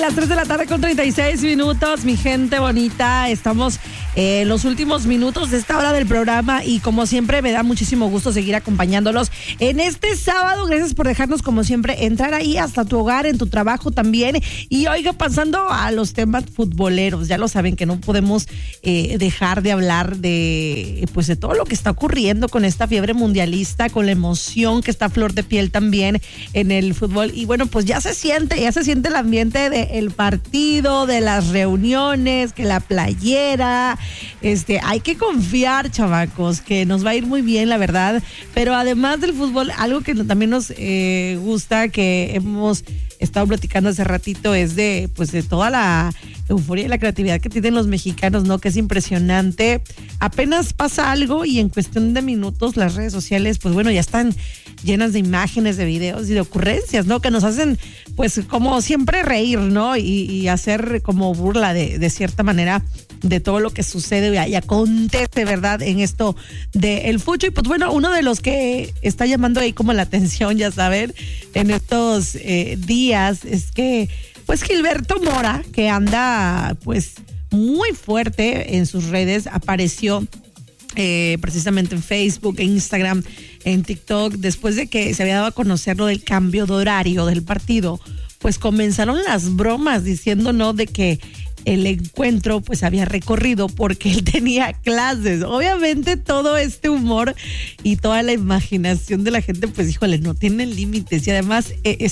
las 3 de la tarde con 36 minutos, mi gente bonita. Estamos en los últimos minutos de esta hora del programa y como siempre me da muchísimo gusto seguir acompañándolos en este sábado. Gracias por dejarnos como siempre entrar ahí hasta tu hogar, en tu trabajo también. Y oiga, pasando a los temas futboleros, ya lo saben que no podemos dejar de hablar de todo lo que está ocurriendo con esta fiebre mundialista, con la emoción que está a flor de piel también en el fútbol. Y bueno, pues ya se siente el ambiente del partido, de las reuniones, que la playera, hay que confiar, chamacos, que nos va a ir muy bien, la verdad. Pero además del fútbol, algo que también nos gusta, que hemos estado platicando hace ratito, es de toda la euforia y la creatividad que tienen los mexicanos, ¿no? Que es impresionante. Apenas pasa algo y en cuestión de minutos las redes sociales, ya están llenas de imágenes, de videos y de ocurrencias, ¿no? Que nos hacen, como siempre reír, ¿no? Y hacer como burla de cierta manera de todo lo que sucede y acontece, ¿verdad? En esto del fucho. Y uno de los que está llamando ahí como la atención, ya saben, en estos días, es que Gilberto Mora, que anda muy fuerte en sus redes, apareció precisamente en Facebook, en Instagram, en TikTok, después de que se había dado a conocer lo del cambio de horario del partido. Comenzaron las bromas diciendo, ¿no?, de que el encuentro había recorrido porque él tenía clases. Obviamente todo este humor y toda la imaginación de la gente, no tienen límites. Y además,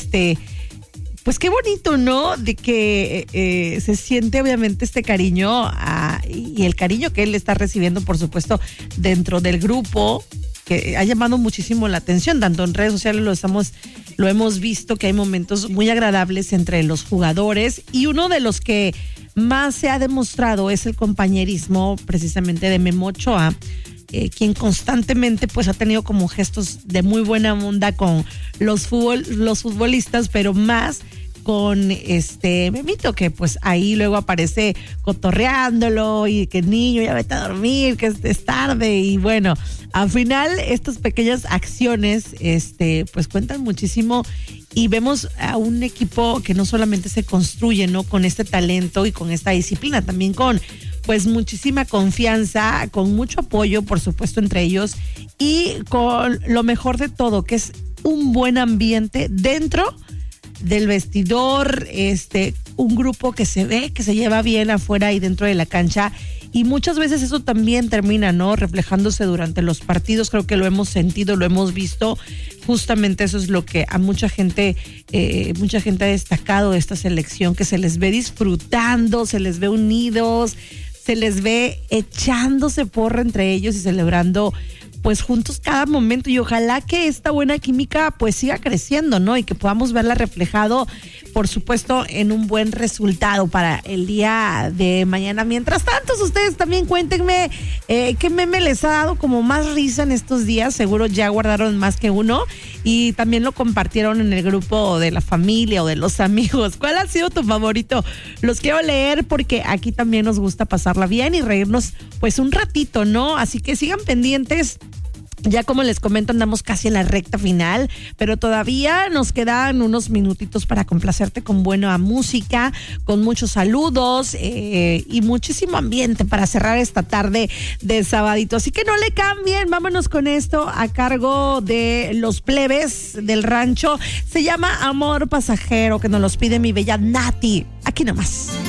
qué bonito, ¿no? De que se siente obviamente este cariño y el cariño que él está recibiendo, por supuesto, dentro del grupo, que ha llamado muchísimo la atención. Tanto en redes sociales lo hemos visto, que hay momentos muy agradables entre los jugadores, y uno de los que más se ha demostrado es el compañerismo precisamente de Memo Ochoa, quien constantemente ha tenido como gestos de muy buena onda con los futbolistas, pero más con Memito, que ahí luego aparece cotorreándolo y que niño, ya vete a dormir, que es tarde. Y bueno, al final estas pequeñas acciones cuentan muchísimo, y vemos a un equipo que no solamente se construye, ¿no?, con este talento y con esta disciplina, también con muchísima confianza, con mucho apoyo, por supuesto, entre ellos, y con lo mejor de todo, que es un buen ambiente dentro del vestidor, un grupo que se ve, que se lleva bien afuera y dentro de la cancha. Y muchas veces eso también termina, ¿no?, reflejándose durante los partidos. Creo que lo hemos sentido, lo hemos visto. Justamente eso es lo que a mucha gente ha destacado de esta selección, que se les ve disfrutando, se les ve unidos, se les ve echándose porra entre ellos y celebrando juntos cada momento. Y ojalá que esta buena química siga creciendo, ¿no? Y que podamos verla reflejado, por supuesto, en un buen resultado para el día de mañana. Mientras tanto, ustedes también cuéntenme qué meme les ha dado como más risa en estos días. Seguro ya guardaron más que uno y también lo compartieron en el grupo de la familia o de los amigos. ¿Cuál ha sido tu favorito? Los quiero leer porque aquí también nos gusta pasarla bien y reírnos un ratito, ¿no? Así que sigan pendientes. Ya como les comento, andamos casi en la recta final, pero todavía nos quedan unos minutitos para complacerte con buena música, con muchos saludos y muchísimo ambiente para cerrar esta tarde de sabadito. Así que no le cambien, vámonos con esto a cargo de los plebes del rancho. Se llama Amor Pasajero, que nos los pide mi bella Nati. Aquí nomás.